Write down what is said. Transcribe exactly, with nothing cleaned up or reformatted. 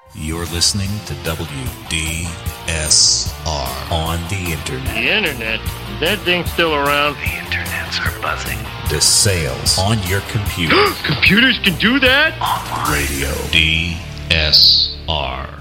You're listening to W D S R on the internet. The internet? Is that thing still around? The internets are buzzing. The sales on your computer. Computers can do that? Online. Radio D S R.